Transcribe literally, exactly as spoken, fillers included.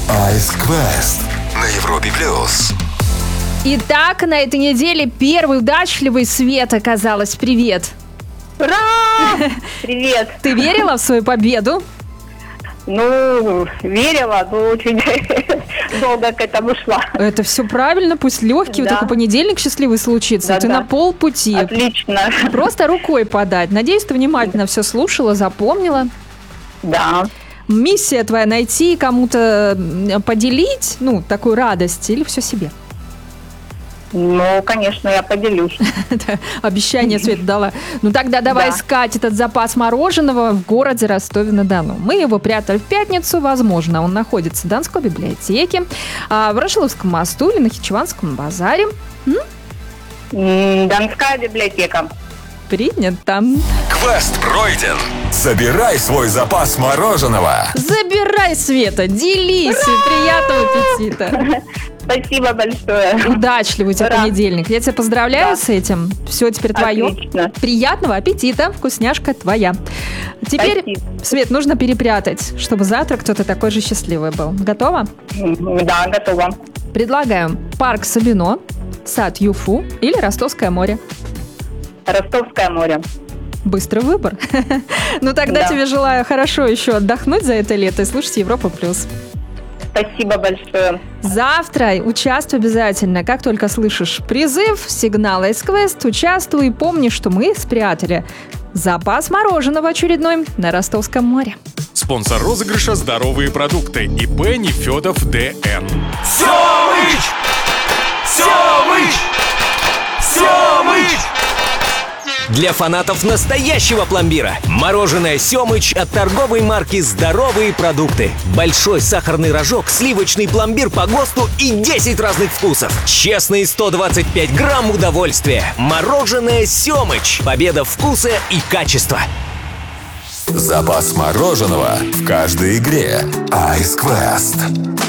Ice Quest на Европе плюс. Итак, на этой неделе первый удачливый Свет оказалась. Привет! Ура! Привет! Ты верила в свою победу? Ну, верила, но очень долго к этому шла. Это все правильно, пусть легкий, Да. вот такой понедельник счастливый случится. Да, ты да. на полпути. Отлично. Просто рукой подать. Надеюсь, ты внимательно все слушала, запомнила. Да. Миссия твоя найти, кому-то м, поделить, ну, такую радость, или все себе? Ну, конечно, я поделюсь. Это обещание Света дала. Ну тогда давай Да. искать этот запас мороженого в городе Ростове-на-Дону. Мы его прятали в пятницу, возможно, он находится в Донской библиотеке, а, в Ворошиловском мосту или на Хичеванском базаре. М, Донская библиотека. Принято. Квест пройден. Собирай свой запас мороженого. Забирай, Света, делись. И приятного аппетита. Спасибо большое. Удачливый у тебя Ура. понедельник. Я тебя поздравляю Да. с этим. Все теперь твое. Отлично. Приятного аппетита. Вкусняшка твоя. Теперь, Спасибо. Свет, нужно перепрятать, чтобы завтра кто-то такой же счастливый был. Готова? М, Да, готова. Предлагаю парк Сабино, сад Юфу или Ростовское море. Ростовское море. Быстрый выбор. Ну тогда Да. тебе желаю хорошо еще отдохнуть за это лето и слушать Европа плюс. Спасибо большое. Завтра участвуй обязательно. Как только слышишь призыв, сигнал Ice Quest, участвуй и помни, что мы спрятали запас мороженого очередной на Ростовском море. Спонсор розыгрыша «Здоровые продукты» ИП Нефедов ДН. Семыч! Семыч! Семыч! Для фанатов настоящего пломбира. Мороженое «Семыч» от торговой марки «Здоровые продукты». Большой сахарный рожок, сливочный пломбир по ГОСТу и десять разных вкусов. Честные сто двадцать пять грамм удовольствия. Мороженое «Семыч». Победа вкуса и качества. Запас мороженого в каждой игре. Ice Quest.